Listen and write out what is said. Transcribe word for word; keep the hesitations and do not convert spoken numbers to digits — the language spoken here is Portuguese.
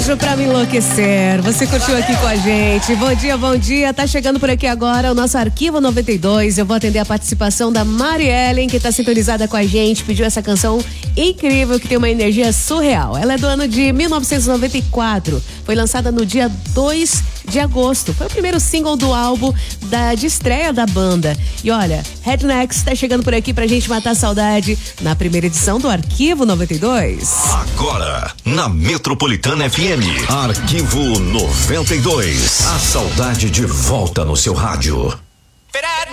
sertanejo pra me enlouquecer. Você curtiu aqui com a gente. Bom dia, bom dia. Tá chegando por aqui agora o nosso Arquivo noventa e dois. Eu vou atender a participação da Mari Ellen, que tá sintonizada com a gente. Pediu essa canção incrível que tem uma energia surreal. Ela é do ano de mil novecentos e noventa e quatro. Foi lançada no dia dois de agosto. Foi o primeiro single do álbum da, de estreia da banda. E olha, Rednecks tá chegando por aqui pra gente matar a saudade na primeira edição do Arquivo noventa e dois. Agora, na Metropolitana F M, Arquivo noventa e dois. A saudade de volta no seu rádio.